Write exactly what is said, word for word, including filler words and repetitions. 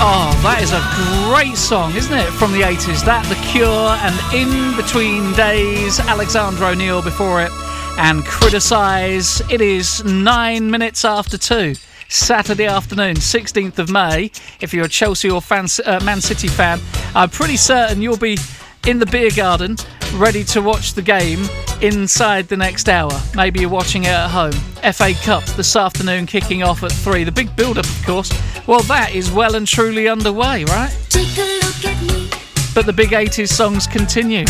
Oh, that is a great song, isn't it, from the eighties? That, The Cure, and In Between Days, Alexander O'Neal before it, and Criticise. It is nine minutes after two, Saturday afternoon, sixteenth of May. If you're a Chelsea or fan, uh, Man City fan, I'm pretty certain you'll be in the beer garden, ready to watch the game inside the next hour. Maybe you're watching it at home. F A Cup this afternoon kicking off at three. The big build-up, of course. Well, that is well and truly underway, right? Take a look at me. But the big eighties songs continue.